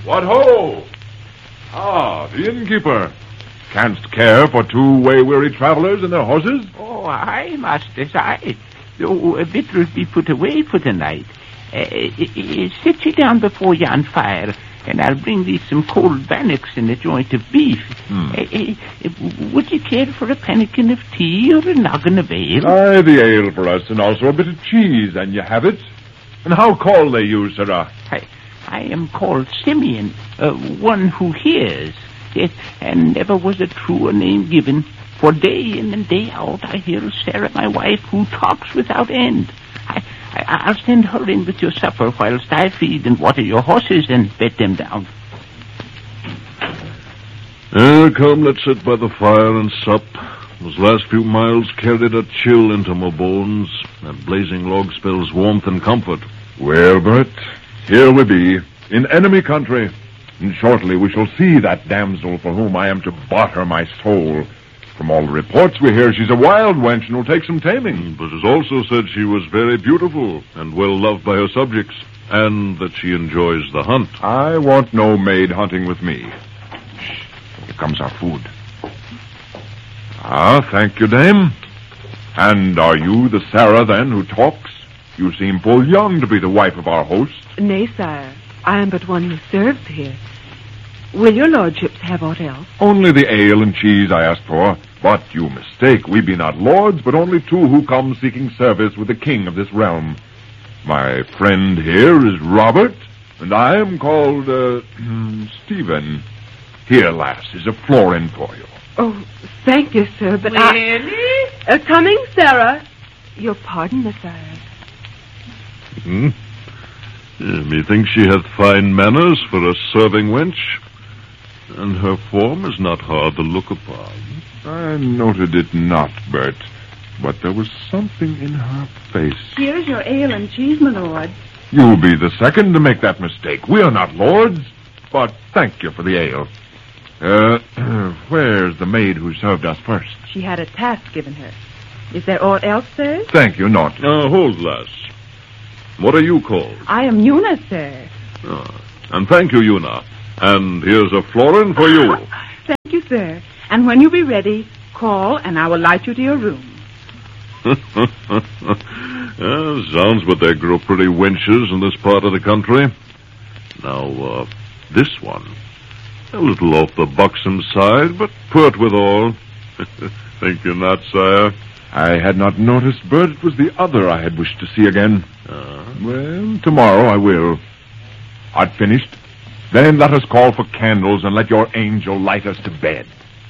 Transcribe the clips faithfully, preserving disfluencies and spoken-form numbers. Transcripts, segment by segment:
What ho! Ah, the innkeeper. Canst care for two way-weary travelers and their horses? Oh, aye, master, aye. Though a bit will be put away for the night. Uh, uh, sit you down before yon fire, and I'll bring thee some cold bannocks and a joint of beef. Hmm. Uh, uh, would you care for a pannikin of tea or a noggin of ale? Aye, the ale for us, and also a bit of cheese, and you have it. And how call they you, sirrah? I, I am called Simeon, uh, one who hears. Yes, and never was a truer name given. For day in and day out I hear Sarah, my wife, who talks without end. I, I, I'll send her in with your supper whilst I feed and water your horses and bed them down. Uh, come, let's sit by the fire and sup. Those last few miles carried a chill into my bones. That blazing log spells warmth and comfort. Well, Bert, here we be, in enemy country. And shortly we shall see that damsel for whom I am to barter my soul. From all the reports we hear, she's a wild wench and will take some taming. But it's also said she was very beautiful and well loved by her subjects, and that she enjoys the hunt. I want no maid hunting with me. Shh, here comes our food. Ah, thank you, dame. And are you the Sarah, then, who talks? You seem full young to be the wife of our host. Nay, sire. I am but one who serves here. Will your lordships have aught else? Only the ale and cheese I asked for. But you mistake. We be not lords, but only two who come seeking service with the king of this realm. My friend here is Robert, and I am called, uh, Stephen. Here, lass, is a florin for you. Oh, thank you, sir, but really? I... Uh, coming, Sarah. Your pardon, Miss Sarah. Hmm? Yeah, methinks she hath fine manners for a serving wench, and her form is not hard to look upon. I noted it not, Bert, but there was something in her face. Here's your ale and cheese, my lord. You'll be the second to make that mistake. We are not lords, but thank you for the ale. Uh, where's the maid who served us first? She had a task given her. Is there aught else, sir? Thank you, not. Now, hold, lass. What are you called? I am Una, sir. Ah, and thank you, Una. And here's a florin for you. Thank you, sir. And when you be ready, call, and I will light you to your room. Yeah, sounds but they grow pretty wenches in this part of the country. Now, uh, this one. A little off the buxom side, but pert withal. Think you not, sire? I had not noticed, Bert. It was the other I had wished to see again. Uh, well, tomorrow I will. Art finished? Then let us call for candles and let your angel light us to bed.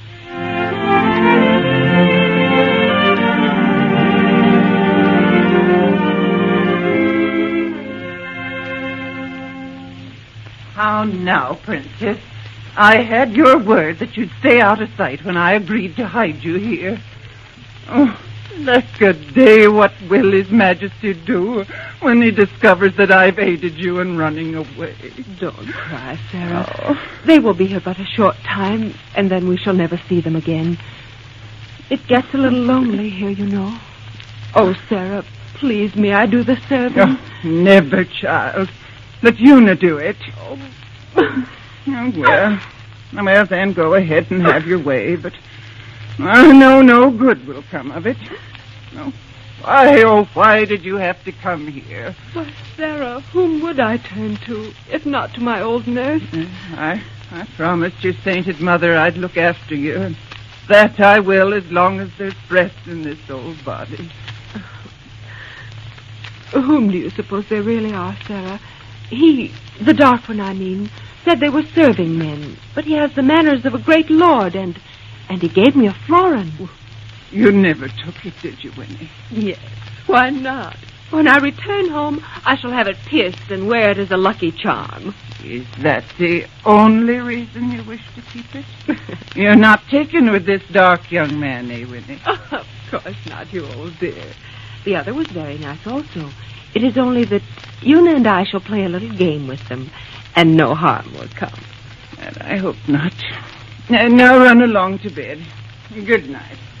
How now, princess? I had your word that you'd stay out of sight when I agreed to hide you here. Oh, lack a day, what will his majesty do when he discovers that I've aided you in running away? Don't cry, Sarah. Oh. They will be here but a short time, and then we shall never see them again. It gets a little lonely here, you know. Oh, Sarah, please, may I do the serving? Oh, never, child. Let Una do it. Oh. Oh, well, well, then go ahead and have your way, but I know no good will come of it. No. Why, oh, why did you have to come here? Why, Sarah, whom would I turn to, if not to my old nurse? I, I promised your sainted mother I'd look after you, and that I will as long as there's breath in this old body. Whom do you suppose they really are, Sarah? He, the dark one, I mean, said they were serving men, but he has the manners of a great lord, and and he gave me a florin. You never took it, did you, Winnie? Yes. Why not? When I return home, I shall have it pierced and wear it as a lucky charm. Is that the only reason you wish to keep it? You're not taken with this dark young man, eh, Winnie? Oh, of course not, you old dear. The other was very nice also. It is only that Una and I shall play a little game with them, and no harm will come. And I hope not. Now run along to bed. Good night.